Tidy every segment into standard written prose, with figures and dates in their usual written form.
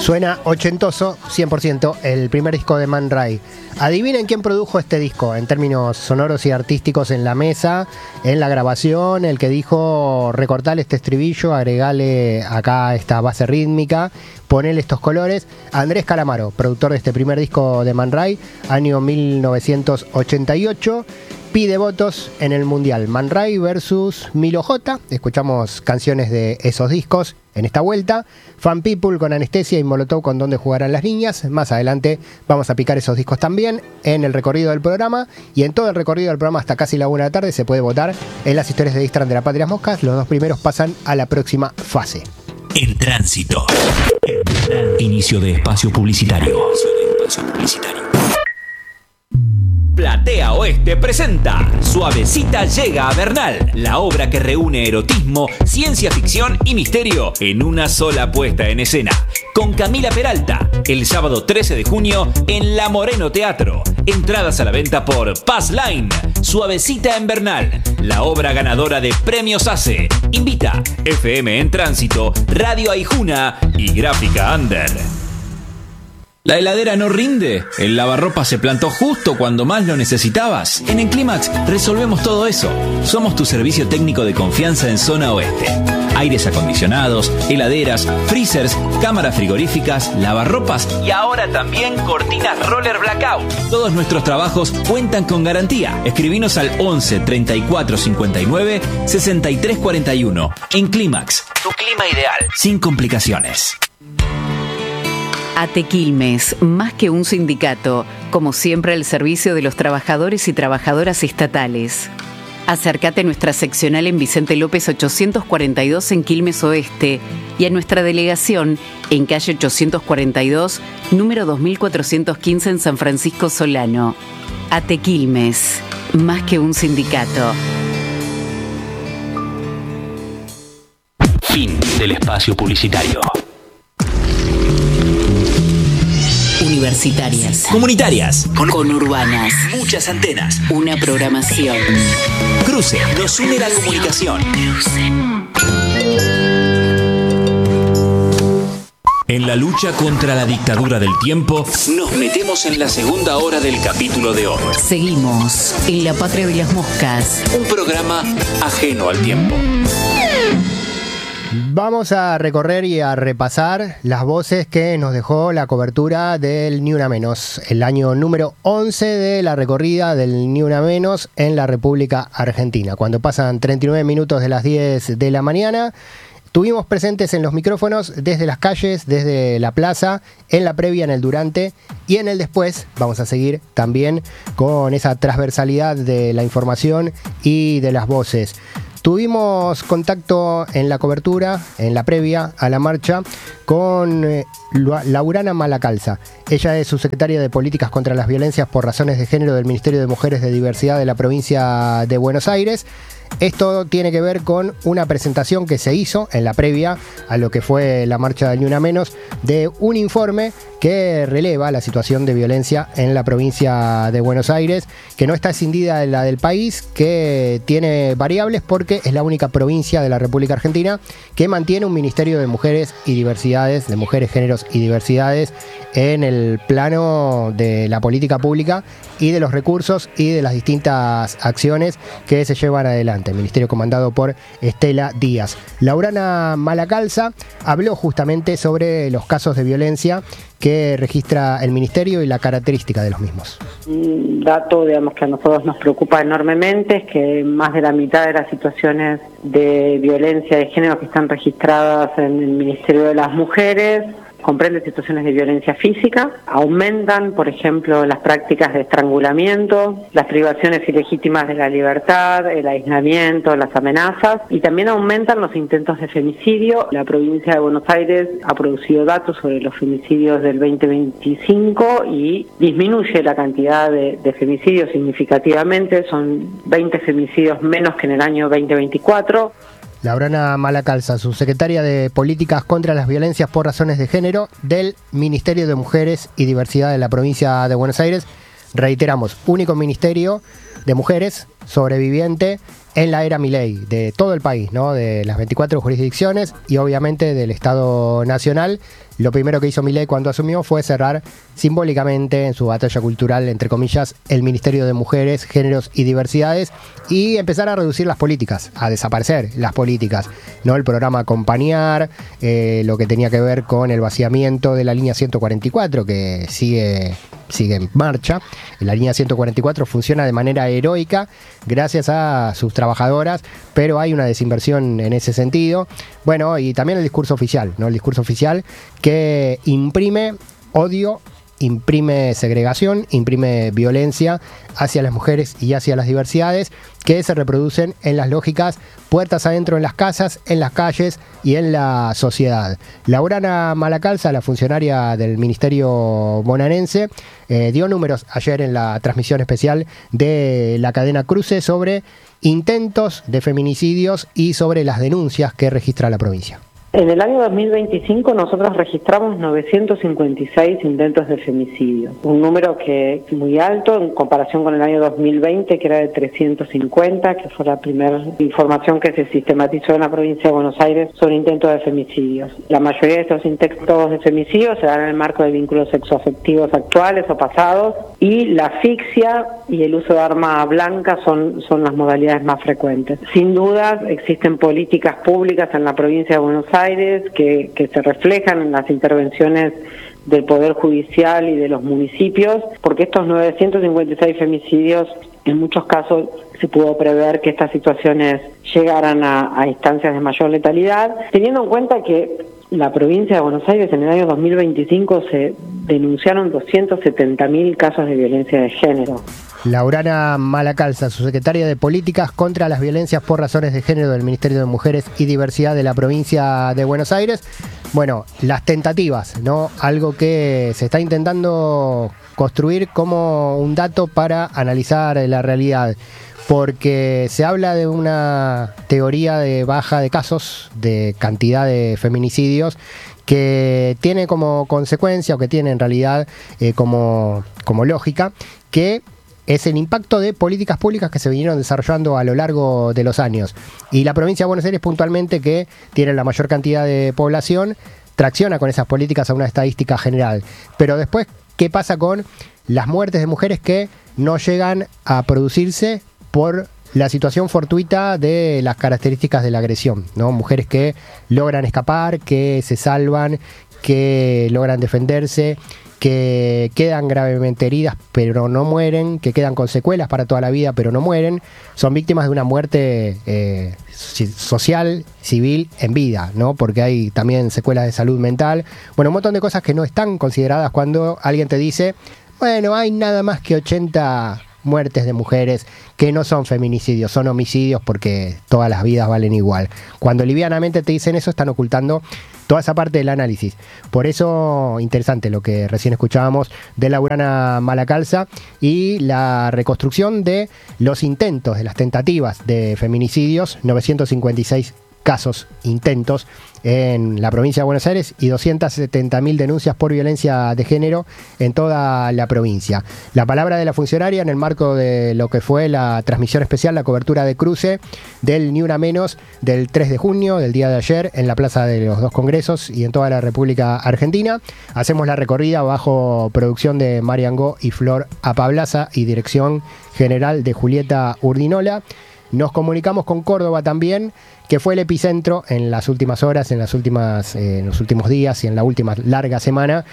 Suena ochentoso, 100%, el primer disco de Man Ray. Adivinen quién produjo este disco en términos sonoros y artísticos en la mesa, en la grabación, el que dijo recortale este estribillo, agregale acá esta base rítmica, ponele estos colores. Andrés Calamaro, productor de este primer disco de Man Ray, año 1988. Pide votos en el Mundial. Man Ray versus Milo J. Escuchamos canciones de esos discos en esta vuelta. Fan People con Anestesia y Molotov con Dónde jugarán las niñas. Más adelante vamos a picar esos discos también en el recorrido del programa. Y en todo el recorrido del programa hasta casi la 1 de la tarde se puede votar en las historias de Instagram de La Patria Moscas. Los dos primeros pasan a la próxima fase. En tránsito. Inicio de espacio publicitario. Platea Oeste presenta Suavecita llega a Bernal, la obra que reúne erotismo, ciencia ficción y misterio en una sola puesta en escena. Con Camila Peralta, el sábado 13 de junio en La Moreno Teatro. Entradas a la venta por Passline. Suavecita en Bernal, la obra ganadora de Premios ACE. Invita FM en Tránsito, Radio Aijuna y Gráfica Under. ¿La heladera no rinde? ¿El lavarropa se plantó justo cuando más lo necesitabas? En Enclimax resolvemos todo eso. Somos tu servicio técnico de confianza en Zona Oeste. Aires acondicionados, heladeras, freezers, cámaras frigoríficas, lavarropas y ahora también cortinas roller blackout. Todos nuestros trabajos cuentan con garantía. Escribinos al 11 34 59 63 41. Enclimax, tu clima ideal, sin complicaciones. ATE Quilmes, más que un sindicato, como siempre al servicio de los trabajadores y trabajadoras estatales. Acércate a nuestra seccional en Vicente López 842 en Quilmes Oeste y a nuestra delegación en calle 842, número 2415 en San Francisco Solano. ATE Quilmes, más que un sindicato. Fin del espacio publicitario. Universitarias. Comunitarias. Conurbanas. Muchas antenas. Una programación. Cruce. Nos une la comunicación. En la lucha contra la dictadura del tiempo, nos metemos en la segunda hora del capítulo de hoy. Seguimos en La Patria de las Moscas. Un programa ajeno al tiempo. Vamos a recorrer y a repasar las voces que nos dejó la cobertura del Ni Una Menos, el año número 11 de la recorrida del Ni Una Menos en la República Argentina. Cuando pasan 39 minutos de las 10 de la mañana, tuvimos presentes en los micrófonos desde las calles, desde la plaza, en la previa, en el durante y en el después. Vamos a seguir también con esa transversalidad de la información y de las voces. Tuvimos contacto en la cobertura, en la previa a la marcha, con Laurana Malacalza. Ella es subsecretaria de Políticas contra las Violencias por Razones de Género del Ministerio de Mujeres de Diversidad de la provincia de Buenos Aires. Esto tiene que ver con una presentación que se hizo en la previa a lo que fue la marcha del Ni Una Menos, de un informe que releva la situación de violencia en la provincia de Buenos Aires, que no está escindida de la del país, que tiene variables porque es la única provincia de la República Argentina que mantiene un Ministerio de Mujeres y Diversidades, de Mujeres, Géneros y Diversidades, en el plano de la política pública y de los recursos y de las distintas acciones que se llevan adelante. El ministerio comandado por Estela Díaz. Laurana Malacalza habló justamente sobre los casos de violencia que registra el ministerio y la característica de los mismos. Un dato, digamos, que a nosotros nos preocupa enormemente es que más de la mitad de las situaciones de violencia de género que están registradas en el Ministerio de las Mujeres comprende situaciones de violencia física, aumentan, por ejemplo, las prácticas de estrangulamiento, las privaciones ilegítimas de la libertad, el aislamiento, las amenazas, y también aumentan los intentos de femicidio. La provincia de Buenos Aires ha producido datos sobre los femicidios del 2025 y disminuye la cantidad de femicidios significativamente, son 20 femicidios menos que en el año 2024. Laurana Malacalza, subsecretaria de Políticas contra las Violencias por Razones de Género del Ministerio de Mujeres y Diversidad de la provincia de Buenos Aires. Reiteramos, único ministerio de mujeres sobreviviente en la era Milei, de todo el país, ¿no? De las 24 jurisdicciones y obviamente del Estado Nacional. lo primero que hizo Milei cuando asumió fue cerrar simbólicamente en su batalla cultural, entre comillas, el Ministerio de Mujeres, Géneros y Diversidades y empezar a reducir las políticas, a desaparecer las políticas, ¿no? El programa Acompañar, lo que tenía que ver con el vaciamiento de la línea 144 que sigue en marcha. La línea 144 funciona de manera heroica gracias a sus trabajadoras, pero hay una desinversión en ese sentido. Bueno, y también el discurso oficial, ¿no? El discurso oficial que imprime odio, imprime segregación, imprime violencia hacia las mujeres y hacia las diversidades que se reproducen en las lógicas puertas adentro en las casas, en las calles y en la sociedad. Laurana Malacalza, la funcionaria del Ministerio bonaerense, dio números ayer en la transmisión especial de la cadena Cruce sobre intentos de feminicidios y sobre las denuncias que registra la provincia. En el año 2025 nosotros registramos 956 intentos de femicidio, un número que es muy alto en comparación con el año 2020, que era de 350, que fue la primera información que se sistematizó en la provincia de Buenos Aires sobre intentos de femicidios. La mayoría de estos intentos de femicidio se dan en el marco de vínculos sexoafectivos actuales o pasados, y la asfixia y el uso de arma blanca son las modalidades más frecuentes. Sin duda existen políticas públicas en la provincia de Buenos Aires que se reflejan en las intervenciones del Poder Judicial y de los municipios, porque estos 956 femicidios, en muchos casos se pudo prever que estas situaciones llegaran a instancias de mayor letalidad, teniendo en cuenta que la provincia de Buenos Aires en el año 2025 se denunciaron 270.000 casos de violencia de género. Laurana Malacalza, subsecretaria de Políticas contra las Violencias por Razones de Género del Ministerio de Mujeres y Diversidad de la provincia de Buenos Aires. Bueno, las tentativas, ¿no? Algo que se está intentando construir como un dato para analizar la realidad, porque se habla de una teoría de baja de casos, de cantidad de feminicidios, que tiene como consecuencia, o que tiene en realidad como lógica, que es el impacto de políticas públicas que se vinieron desarrollando a lo largo de los años. Y la provincia de Buenos Aires puntualmente, que tiene la mayor cantidad de población, tracciona con esas políticas a una estadística general. Pero después, ¿qué pasa con las muertes de mujeres que no llegan a producirse por la situación fortuita de las características de la agresión, ¿no? Mujeres que logran escapar, que se salvan, que logran defenderse, que quedan gravemente heridas pero no mueren, que quedan con secuelas para toda la vida pero no mueren, son víctimas de una muerte social, civil, en vida, ¿no? Porque hay también secuelas de salud mental, bueno, un montón de cosas que no están consideradas cuando alguien te dice, bueno, hay nada más que 80 muertes de mujeres que no son feminicidios, son homicidios porque todas las vidas valen igual. Cuando livianamente te dicen eso, están ocultando toda esa parte del análisis. Por eso, interesante lo que recién escuchábamos de Laurana Malacalza y la reconstrucción de los intentos, de las tentativas de feminicidios, 956 casos, intentos en la provincia de Buenos Aires y 270.000 denuncias por violencia de género en toda la provincia. La palabra de la funcionaria en el marco de lo que fue la transmisión especial, la cobertura de Cruce del Ni Una Menos del 3 de junio, del día de ayer, en la Plaza de los Dos Congresos y en toda la República Argentina. Hacemos la recorrida bajo producción de Marian Go y Flor Apablaza y dirección general de Julieta Urdinola. Nos comunicamos con Córdoba también, que fue el epicentro en las últimas horas, en los últimos días y en la última larga semana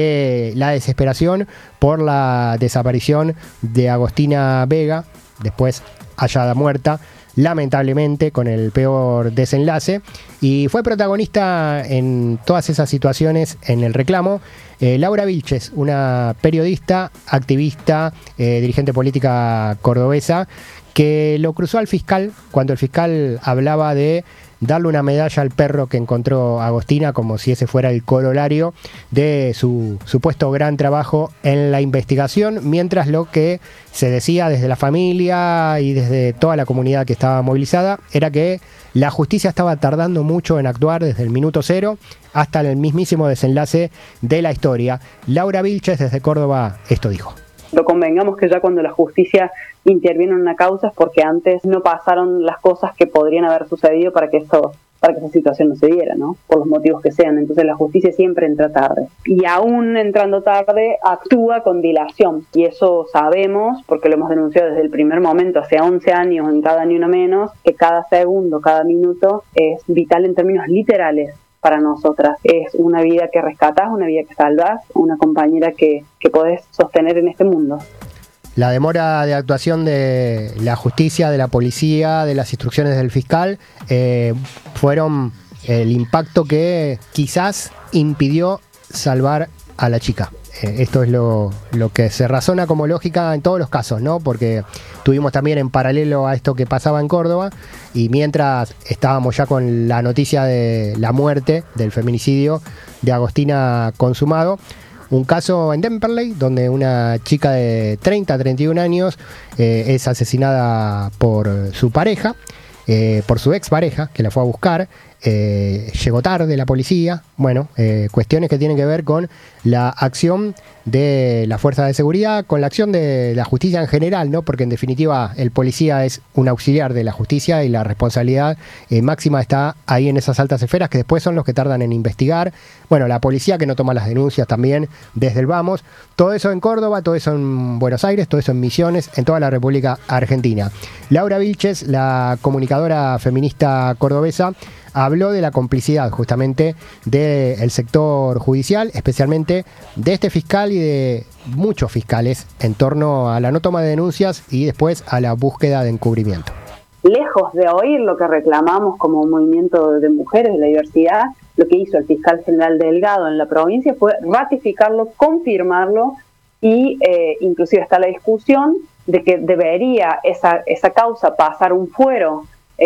de la desesperación por la desaparición de Agostina Vega, después hallada muerta, lamentablemente con el peor desenlace, y fue protagonista en todas esas situaciones en el reclamo Laura Vilches, una periodista, activista, dirigente política cordobesa, que lo cruzó al fiscal cuando el fiscal hablaba de darle una medalla al perro que encontró Agostina, como si ese fuera el corolario de su supuesto gran trabajo en la investigación, mientras lo que se decía desde la familia y desde toda la comunidad que estaba movilizada era que la justicia estaba tardando mucho en actuar desde el minuto cero hasta el mismísimo desenlace de la historia. Laura Vilches desde Córdoba esto dijo. Lo convengamos que ya cuando la justicia interviene en una causa es porque antes no pasaron las cosas que podrían haber sucedido para que esto para que esa situación no se diera, ¿no? Por los motivos que sean. Entonces la justicia siempre entra tarde. Y aún entrando tarde, actúa con dilación. Y eso sabemos, porque lo hemos denunciado desde el primer momento, hace 11 años, en cada Ni Una Menos, que cada segundo, cada minuto es vital en términos literales para nosotras. Es una vida que rescatás, una vida que salvás, una compañera que podés sostener en este mundo. La demora de actuación de la justicia, de la policía, de las instrucciones del fiscal, fueron el impacto que quizás impidió salvar a la chica. Esto es lo que se razona como lógica en todos los casos, ¿no? Porque tuvimos también en paralelo a esto que pasaba en Córdoba, y mientras estábamos ya con la noticia de la muerte, del feminicidio de Agostina consumado, un caso en Temperley, donde una chica de 31 años es asesinada por su pareja, por su expareja, que la fue a buscar. Llegó tarde la policía. Bueno, cuestiones que tienen que ver con la acción de la fuerza de seguridad, con la acción de la justicia en general, ¿no? Porque en definitiva el policía es un auxiliar de la justicia y la responsabilidad máxima está ahí en esas altas esferas, que después son los que tardan en investigar. Bueno, la policía que no toma las denuncias también desde el vamos. Todo eso en Córdoba, todo eso en Buenos Aires, todo eso en Misiones, en toda la República Argentina. Laura Vilches, la comunicadora feminista cordobesa, habló de la complicidad justamente del sector judicial, especialmente de este fiscal y de muchos fiscales en torno a la no toma de denuncias y después a la búsqueda de encubrimiento. Lejos de oír lo que reclamamos como movimiento de mujeres de la diversidad, lo que hizo el fiscal general Delgado en la provincia fue ratificarlo, confirmarlo y inclusive está la discusión de que debería esa causa pasar un fuero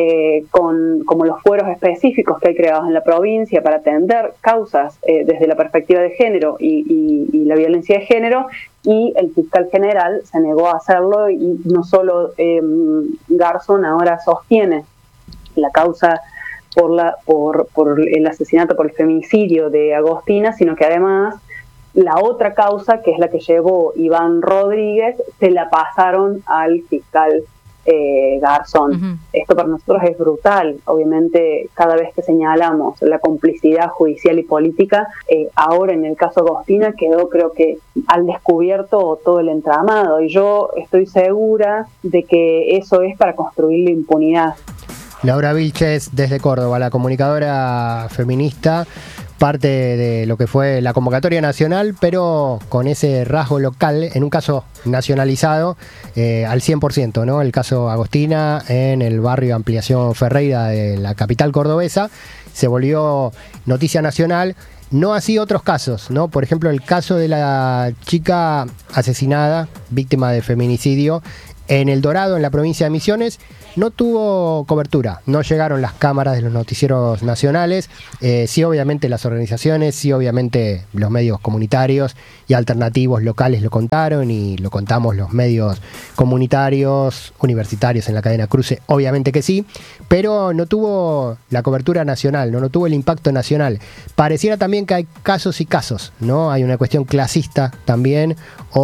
como los fueros específicos que hay creados en la provincia para atender causas desde la perspectiva de género y la violencia de género, y el fiscal general se negó a hacerlo, y no solo Garzón ahora sostiene la causa por el asesinato, por el feminicidio de Agostina, sino que además la otra causa, que es la que llevó Iván Rodríguez, se la pasaron al fiscal Garzón. Uh-huh. Esto para nosotros es brutal. Obviamente, cada vez que señalamos la complicidad judicial y política, ahora en el caso Agostina quedó, creo que, al descubierto todo el entramado, y yo estoy segura de que eso es para construir la impunidad. Laura Vilches, desde Córdoba, la comunicadora feminista, parte de lo que fue la convocatoria nacional, pero con ese rasgo local, en un caso nacionalizado al 100%, ¿no? El caso Agostina en el barrio Ampliación Ferreira de la capital cordobesa se volvió noticia nacional. No así otros casos, ¿no? Por ejemplo, el caso de la chica asesinada, víctima de feminicidio, en El Dorado, en la provincia de Misiones, no tuvo cobertura, no llegaron las cámaras de los noticieros nacionales, sí obviamente las organizaciones, sí obviamente los medios comunitarios y alternativos locales lo contaron, y lo contamos los medios comunitarios, universitarios en la cadena Cruce, obviamente que sí, pero no tuvo la cobertura nacional, no tuvo el impacto nacional. Pareciera también que hay casos y casos, ¿no? Hay una cuestión clasista también,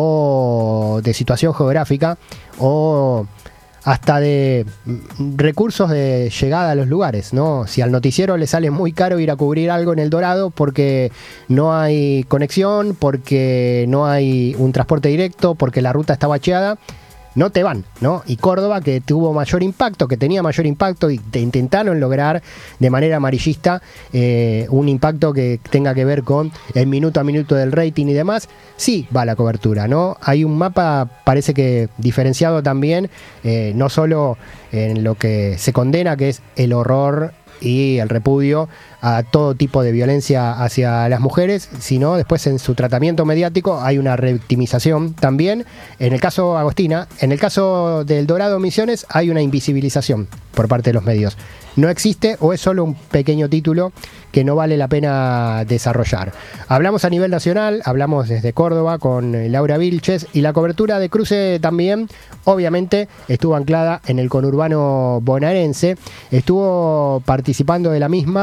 o de situación geográfica, o hasta de recursos de llegada a los lugares, ¿no? Si al noticiero le sale muy caro ir a cubrir algo en El Dorado porque no hay conexión, porque no hay un transporte directo, porque la ruta está bacheada, no te van, ¿no? Y Córdoba, que tuvo mayor impacto, que tenía mayor impacto, y te intentaron lograr de manera amarillista un impacto que tenga que ver con el minuto a minuto del rating y demás, sí va la cobertura, ¿no? Hay un mapa, parece que diferenciado también, no solo en lo que se condena, que es el horror y el repudio a todo tipo de violencia hacia las mujeres, sino después en su tratamiento mediático hay una revictimización también. En el caso Agostina, en el caso del Dorado Misiones, hay una invisibilización por parte de los medios. No existe, o es solo un pequeño título que no vale la pena desarrollar. Hablamos a nivel nacional, hablamos desde Córdoba con Laura Vilches, y la cobertura de Cruce también, obviamente, estuvo anclada en el conurbano bonaerense, estuvo participando de la misma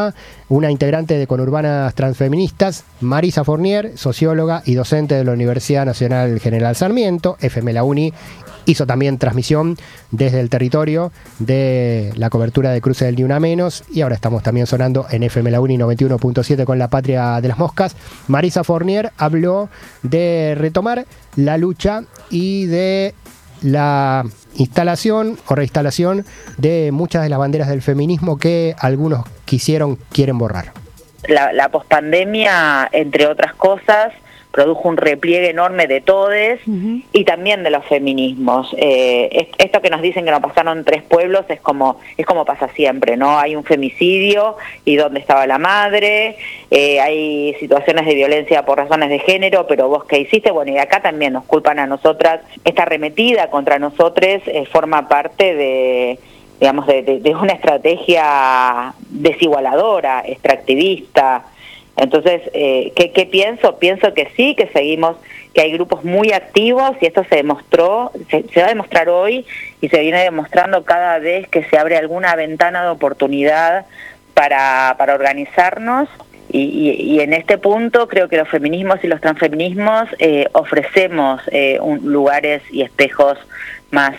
una integrante de Conurbanas Transfeministas, Marisa Fournier, socióloga y docente de la Universidad Nacional General Sarmiento, FM La Uni, hizo también transmisión desde el territorio de la cobertura de Cruce del Ni Una Menos, y ahora estamos también sonando en FM La Uni 91.7 con La Patria de las Moscas. Marisa Fournier habló de retomar la lucha y de la instalación o reinstalación de muchas de las banderas del feminismo que algunos quieren borrar. La pospandemia, entre otras cosas, produjo un repliegue enorme de todes y también de los feminismos. Esto que nos dicen que nos pasaron en 3 pueblos es como pasa siempre, ¿no? Hay un femicidio y dónde estaba la madre, hay situaciones de violencia por razones de género, pero vos qué hiciste, bueno, y acá también nos culpan a nosotras. Esta arremetida contra nosotros forma parte de una estrategia desigualadora, extractivista. Entonces, ¿qué pienso? Pienso que sí, que seguimos, que hay grupos muy activos, y esto se demostró, se va a demostrar hoy y se viene demostrando cada vez que se abre alguna ventana de oportunidad para organizarnos. Y en este punto creo que los feminismos y los transfeminismos ofrecemos lugares y espejos más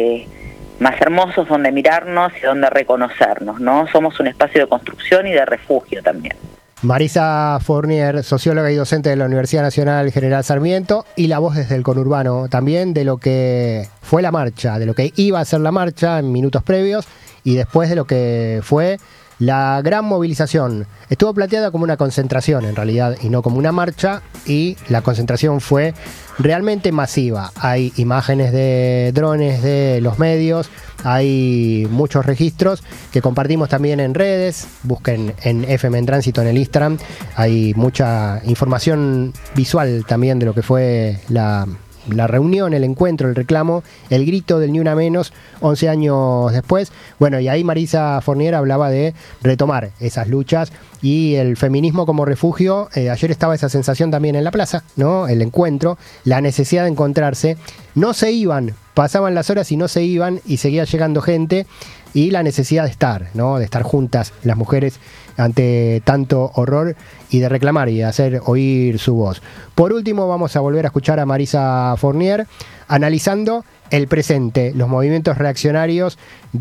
hermosos donde mirarnos y donde reconocernos, ¿no? Somos un espacio de construcción y de refugio también. Marisa Fournier, socióloga y docente de la Universidad Nacional General Sarmiento, y la voz desde el conurbano también de lo que fue la marcha, de lo que iba a ser la marcha en minutos previos y después de lo que fue la gran movilización. Estuvo planteada como una concentración en realidad y no como una marcha, y la concentración fue realmente masiva. Hay imágenes de drones de los medios, hay muchos registros que compartimos también en redes. Busquen en FM en Tránsito en el Instagram, hay mucha información visual también de lo que fue la reunión, el encuentro, el reclamo, el grito del Ni Una Menos 11 años después. Bueno, y ahí Marisa Fournier hablaba de retomar esas luchas y el feminismo como refugio. Ayer estaba esa sensación también en la plaza, ¿no? El encuentro, la necesidad de encontrarse. No se iban, pasaban las horas y no se iban, y seguía llegando gente, y la necesidad de estar, ¿no? De estar juntas las mujeres ante tanto horror y de reclamar y de hacer oír su voz. Por último, vamos a volver a escuchar a Marisa Fournier analizando el presente, los movimientos reaccionarios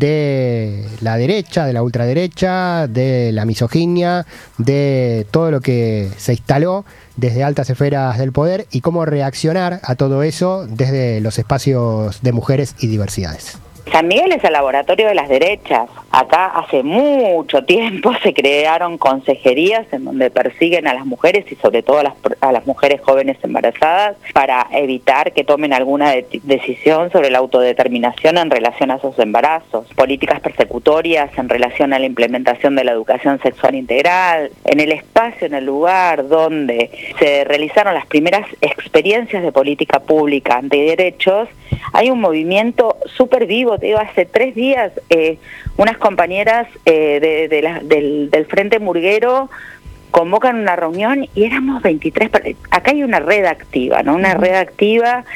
de la derecha, de la ultraderecha, de la misoginia, de todo lo que se instaló desde altas esferas del poder, y cómo reaccionar a todo eso desde los espacios de mujeres y diversidades. San Miguel es el laboratorio de las derechas. Acá hace mucho tiempo se crearon consejerías en donde persiguen a las mujeres y sobre todo a las mujeres jóvenes embarazadas para evitar que tomen alguna decisión sobre la autodeterminación en relación a sus embarazos. Políticas persecutorias en relación a la implementación de la educación sexual integral. En el espacio, en el lugar donde se realizaron las primeras experiencias de política pública antiderechos, hay un movimiento súper vivo. Te digo, hace 3 días unas compañeras del Frente Murguero convocan una reunión y éramos 23. Acá hay una red activa, ¿no? Una red activa